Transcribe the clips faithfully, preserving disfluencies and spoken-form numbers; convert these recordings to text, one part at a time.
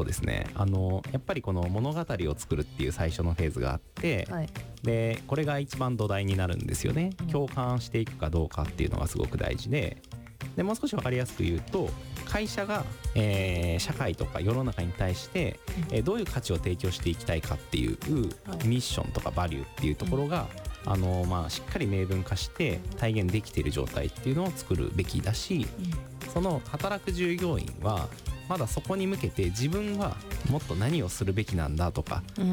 そうですね、あのやっぱりこの物語を作るっていう最初のフェーズがあって、はい、でこれが一番土台になるんですよね、うん、共感していくかどうかっていうのがすごく大事で、でもう少し分かりやすく言うと、会社が、えー、社会とか世の中に対して、うん、えー、どういう価値を提供していきたいかっていう、はい、ミッションとかバリューっていうところが、うん、あのまあ、しっかり明文化して体現できている状態っていうのを作るべきだし、うん、その働く従業員はまだそこに向けて自分はもっと何をするべきなんだとか、うん、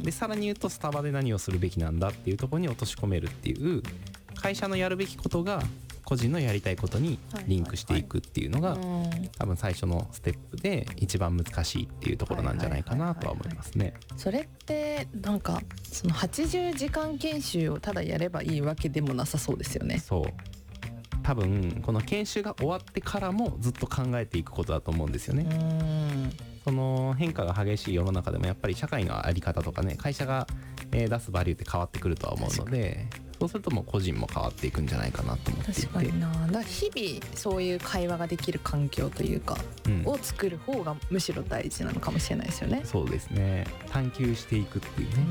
でさらに言うとスタバで何をするべきなんだっていうところに落とし込めるっていう、会社のやるべきことが個人のやりたいことにリンクしていくっていうのが、多分最初のステップで一番難しいっていうところなんじゃないかなとは思いますね。 それってなんかそのはちじゅうじかん研修をただやればいいわけでもなさそうですよね。 そう、多分この研修が終わってからもずっと考えていくことだと思うんですよね。うん、その変化が激しい世の中でもやっぱり社会の在り方とかね、会社が出すバリューって変わってくるとは思うので、そうするともう個人も変わっていくんじゃないかなと思っていて、 確かにな。だから日々そういう会話ができる環境というか、うん、を作る方がむしろ大事なのかもしれないですよね。 そうですね、探求していくっていうね。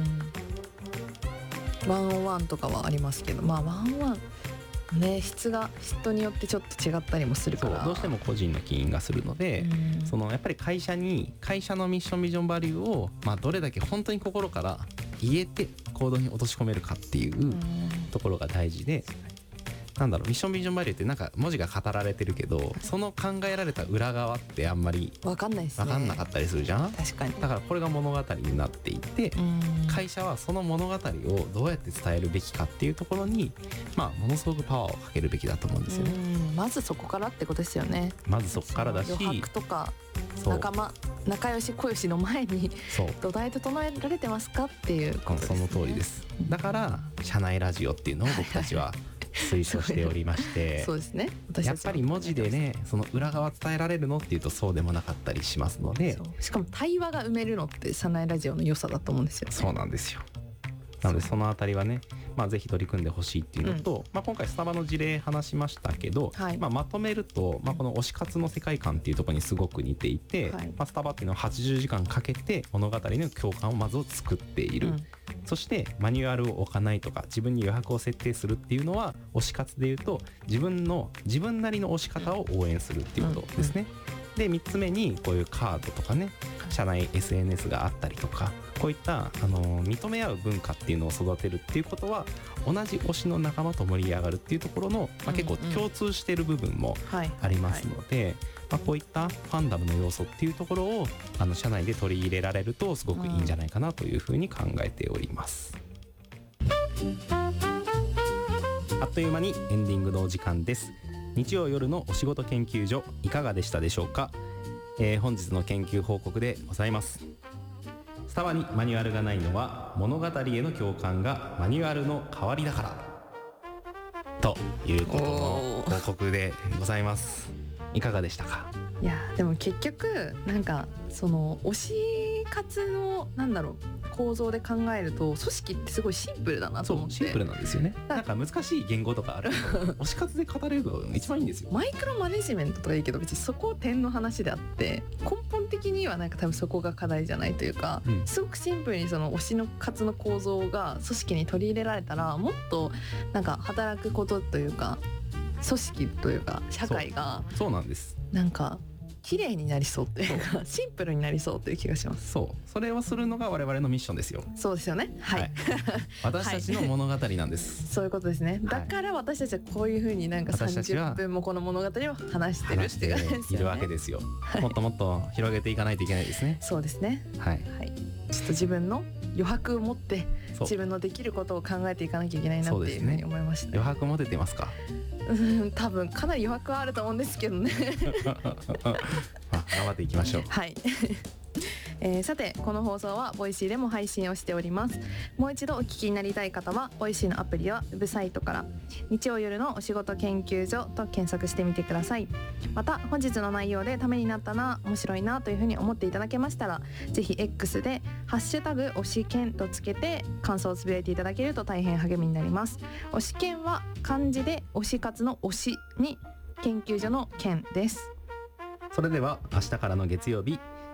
うん、ワンオンワンとかはありますけど、まあワンオンワンね、質が人によってちょっと違ったりもするから、 そうどうしても個人の起因がするので、そのやっぱり会社に会社のミッションビジョンバリューを、まあ、どれだけ本当に心から言えて行動に落とし込めるかっていうところが大事で、なんだろう、ミッションビジョンバリューってなんか文字が語られてるけど、その考えられた裏側ってあんまり分かんないですね。 分かんなかったりするじゃん。 確かに。 だからこれが物語になっていて、会社はその物語をどうやって伝えるべきかっていうところに、まあものすごくパワーをかけるべきだと思うんですよね。 うん、まずそこからってことですよね。 まずそこからだし、 余白とか仲間仲良し小良しの前に土台整えられてますかっていうことですね。 その通りです。だから社内ラジオっていうのを僕たちは推奨しておりましてそうですね、 やっぱり文字でねその裏側伝えられるのっていうとそうでもなかったりしますので、 しかも対話が埋めるのって社内ラジオの良さだと思うんですよね。 そうなんですよ。なのでそのあたりはね、まあ、ぜひ取り組んでほしいっていうのと、うん、まあ、今回スタバの事例話しましたけど、はい、まあ、まとめると、まあ、この推し活の世界観っていうところにすごく似ていて、はい、まあ、スタバっていうのははちじゅうじかんかけて物語の共感をまず作っている、うん、そしてマニュアルを置かないとか自分に余白を設定するっていうのは推し活でいうと自分の自分なりの推し方を応援するっていうことですね、うんうん、でみっつめにこういうカードとかね、社内 エスエヌエス があったりとか、こういったあの認め合う文化っていうのを育てるっていうことは同じ推しの仲間と盛り上がるっていうところの、まあ、結構共通している部分もありますので、まあ、こういったファンダムの要素っていうところをあの社内で取り入れられるとすごくいいんじゃないかなというふうに考えております、うん、あっという間にエンディングのお時間です。日曜夜のお仕事研究所いかがでしたでしょうか。えー、本日の研究報告でございます。スタバにマニュアルがないのは物語への共感がマニュアルの代わりだからということの報告でございます。いかがでしたか。 いやでも結局なんかその推し活のなんだろう構造で考えると組織ってすごいシンプルだなと思って。 そうシンプルなんですよね。なんか難しい言語とかあるけど推し活で語れるのが一番いいんですよ。 マイクロマネジメントとかいいけど別にそこ点の話であって根本的にはなんか多分そこが課題じゃないというか、うん、すごくシンプルにその推しの活の構造が組織に取り入れられたらもっとなんか働くことというか組織というか社会がそう、そうなんです。 なんか綺麗になりそうっていうかシンプルになりそうっていう気がします。 そうそれをするのが我々のミッションですよ。 そうですよね、はい、はい、 私たちの物語なんです、 はい、そういうことですね。だから私たちはこういう風になんかさんじゅっぷんもこの物語を話してるっていう、ね、 いるわけですよ、はい、もっともっと広げていかないといけないですね。 そうですね、 はい、 はい、ちょっと自分の余白を持って自分のできることを考えていかなきゃいけないなっていうふうに思いました、ね、 余白持ててますか。 うん、多分かなり余白はあると思うんですけどね頑張っていきましょう。 はいえー、さてこの放送はボイシーでも配信をしております。もう一度お聞きになりたい方はボイシーのアプリやウェブサイトから日曜夜のお仕事研究所と検索してみてください。また本日の内容でためになったな面白いなというふうに思っていただけましたらぜひ X でハッシュタグ推し研とつけて感想をつぶやいていただけると大変励みになります。推し研は漢字で推し活の推しに研究所の研です。 それでは明日からの月曜日